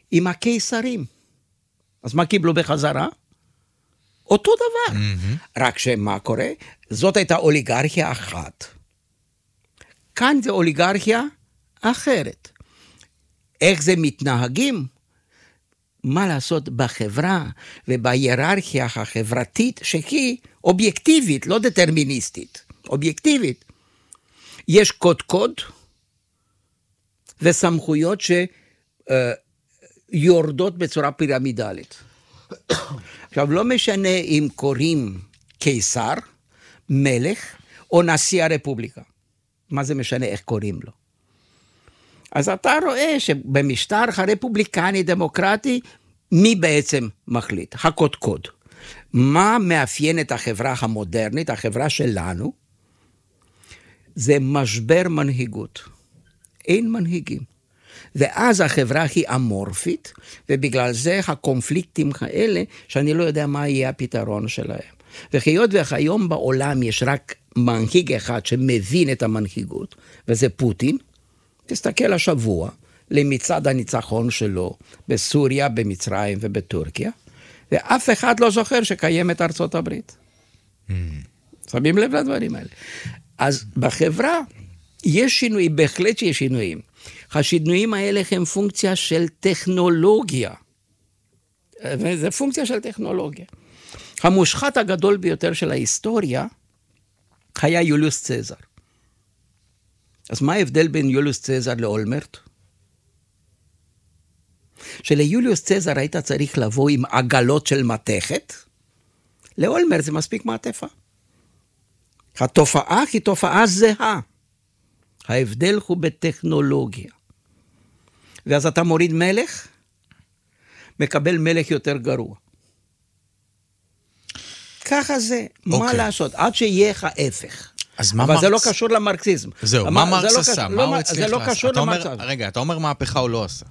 עם הקיסרים. אז מה קיבלו בחזרה? אותו דבר. רק שמה קורה? זאת הייתה אוליגרכיה אחת. כאן זה אוליגרכיה אחרת. איך זה מתנהגים? מה לעשות בחברה ובהיררכיה החברתית שהיא אובייקטיבית, לא דטרמיניסטית, אובייקטיבית. יש קוד וסמכויות שיורדות בצורה פירמידלית. עכשיו, לא משנה אם קוראים קיסר, מלך, או נשיא הרפובליקה. מה זה משנה איך קוראים לו? אז אתה רואה שבמשטר הרפובליקני דמוקרטי, מי בעצם מחליט? הקודקוד. מה מאפיין את החברה המודרנית, החברה שלנו? זה משבר מנהיגות. אין מנהיגים. ואז החברה היא אמורפית, ובגלל זה הקונפליקטים האלה, שאני לא יודע מה יהיה הפתרון שלהם. וכיות וכיום בעולם יש רק מנהיג אחד שמבין את המנהיגות, וזה פוטין. תסתכל השבוע למצעד הניצחון שלו בסוריה, במצרים ובטורקיה, ואף אחד לא זוכר שקיימת ארצות הברית. שמים לב לדברים האלה. אז בחברה יש שינויים, בהחלט שיש שינויים. השינויים האלה הם פונקציה של טכנולוגיה. וזה פונקציה של טכנולוגיה. המושחת הגדול ביותר של ההיסטוריה היה יוליוס צזר. אז מה ההבדל בין יוליוס צזר לאולמרט? שליוליוס צזר היית צריך לבוא עם עגלות של מתכת, לאולמרט זה מספיק מעטפה. התופעה היא תופעה זהה. ההבדל הוא בטכנולוגיה. ואז אתה מוריד מלך, מקבל מלך יותר גרוע. ככה זה, מה לעשות? עד שיהיה ההפך. אבל זה לא קשור למרקסיזם. זהו, מה מרקס עשה? מה הוא הצליח לעשות? זה לא קשור למרקסיזם. רגע, אתה אומר מהפכה הוא לא עשה.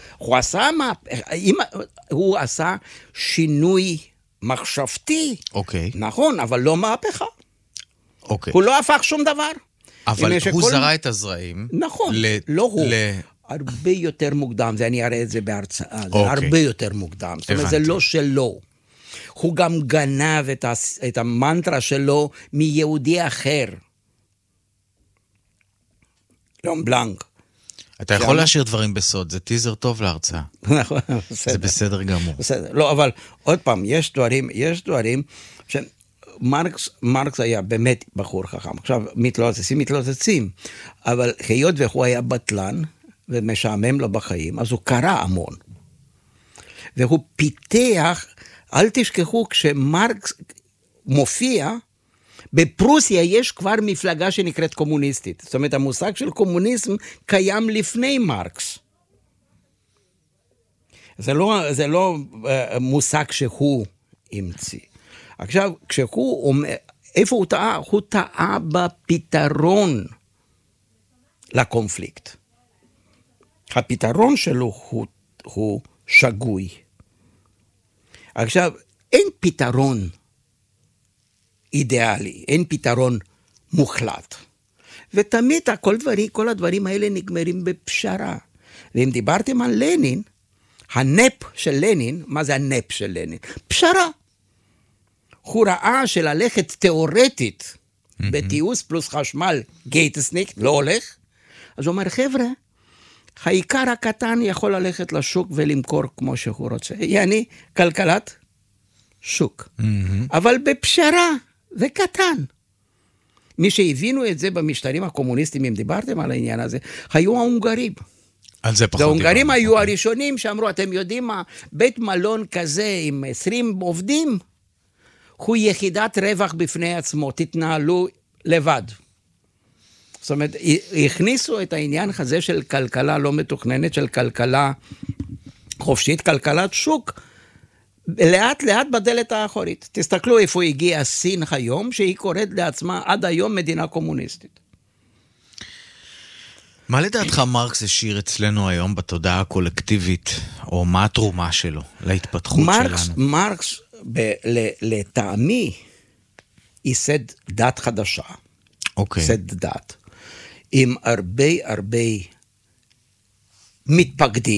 הוא עשה שינוי מחשבתי. אוקיי. נכון, אבל לא מהפכה. אוקיי. הוא לא הפך שום דבר. אבל הוא זרע את הזרעים. נכון, לא הוא. הרבה יותר מוקדם, ואני אראה את זה בהרצאה. זה הרבה יותר מוקדם. זאת אומרת, זה לא שלו. הוא גם גנב את המנטרה שלו מיהודי אחר. לאום בלנק. אתה יכול להשאיר דברים בסוד, זה טיזר טוב להרצאה. נכון, בסדר. זה בסדר גמור. בסדר, לא, אבל עוד פעם, יש דברים מרקס היה באמת בחור חכם. עכשיו, מתלוצצים, אבל היות והוא היה בטלן, ומשעמם לו בחיים, אז הוא קרא המון. והוא פיתח, אל תשכחו, כשמרקס מופיע, בפרוסיה יש כבר מפלגה שנקראת קומוניסטית. זאת אומרת, המושג של קומוניזם קיים לפני מרקס. זה לא מושג שהוא המציא. עכשיו, כשהוא אומר, איפה הוא טעה? הוא טעה בפתרון לקונפליקט. הפתרון שלו הוא שגוי. עכשיו, אין פתרון אידיאלי, אין פתרון מוחלט. ותמיד כל הדברים האלה נגמרים בפשרה. ואם דיברתם על לנין, הנפ של לנין, מה זה הנפ של לנין? פשרה. הוא ראה שללכת תיאורטית, בתיעוש פלוס חשמל, גייטסניק, לא הולך. אז הוא אומר, חבר'ה, העיקר הקטן יכול ללכת לשוק ולמכור כמו שהוא רוצה. יעני, כלכלת שוק. אבל בפשרה, זה קטן. מי שהבינו את זה במשטרים הקומוניסטיים, אם דיברתם על העניין הזה, היו ההונגרים. על זה פחות. ההונגרים היו הראשונים שאמרו, אתם יודעים מה, בית מלון כזה עם 20 עובדים, הוא יחידת רווח בפני עצמו, תתנהלו לבד. זאת אומרת, הכניסו את העניין הזה של כלכלה לא מתוכננת, של כלכלה חופשית, כלכלת שוק, לאט לאט בדלת האחורית. תסתכלו איפה הגיעה סין היום, שהיא קוראת לעצמה עד היום מדינה קומוניסטית. מה לדעתך מרקס השאיר אצלנו היום בתודעה הקולקטיבית, או מה התרומה שלו להתפתחות שלנו? מרקס לטעמי, ייסד דת חדשה. אוקיי. ייסד דת. עם הרבה מתפקדים.